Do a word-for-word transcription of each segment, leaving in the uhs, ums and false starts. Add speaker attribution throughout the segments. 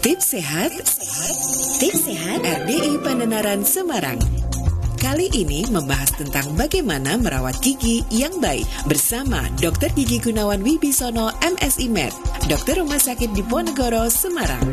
Speaker 1: Tips sehat, tips sehat R D I Pandenaran Semarang. Kali ini membahas tentang bagaimana merawat gigi yang baik bersama dokter Gigi Gunawan Wibisono M S I Med, dokter Rumah Sakit Diponegoro, Semarang.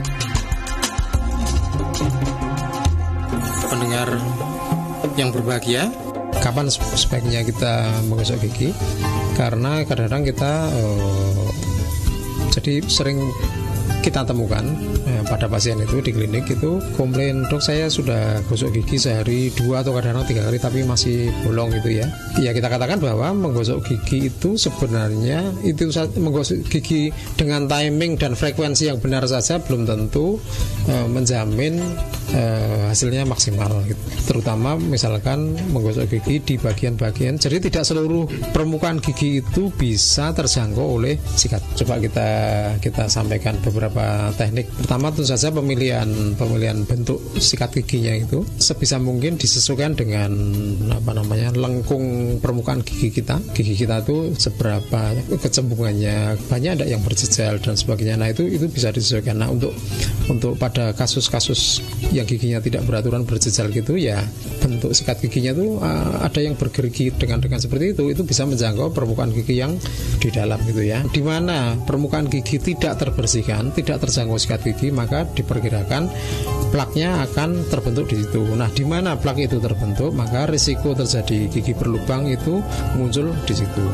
Speaker 2: Pendengar yang berbahagia, kapan sebaiknya kita menggosok gigi? Karena kadang-kadang kita uh, jadi sering kita temukan eh, pada pasien itu di klinik itu komplain, dok saya sudah gosok gigi sehari dua atau kadang-kadang tiga kali tapi masih bolong gitu ya. Ya kita katakan bahwa menggosok gigi itu sebenarnya itu menggosok gigi dengan timing dan frekuensi yang benar saja belum tentu eh, menjamin eh, hasilnya maksimal gitu. Terutama misalkan menggosok gigi di bagian-bagian, jadi tidak seluruh permukaan gigi itu bisa terjangkau oleh sikat. Coba kita kita sampaikan beberapa teknik. Pertama tentu saja pemilihan pemilihan bentuk sikat giginya itu sebisa mungkin disesuaikan dengan apa namanya lengkung permukaan gigi kita. Gigi kita itu seberapa kecembungannya, banyak ada yang berjejal dan sebagainya. Nah itu itu bisa disesuaikan. Nah untuk untuk pada kasus-kasus yang giginya tidak beraturan berjejal gitu ya, bentuk sikat giginya itu uh, ada yang bergerigi dengan dengan seperti itu, itu bisa menjangkau permukaan gigi yang di dalam gitu ya. Di mana permukaan gigi tidak terbersihkan, tidak terjangkau sikat gigi, maka diperkirakan plaknya akan terbentuk di situ. Nah, di mana plak itu terbentuk, maka risiko terjadi gigi berlubang itu muncul di situ.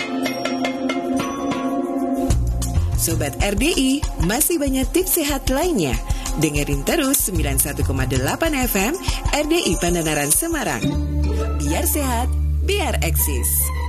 Speaker 1: Sobat R D I, masih banyak tips sehat lainnya. Dengerin terus sembilan puluh satu koma delapan F M R D I Pandenaran Semarang. Biar sehat, biar eksis.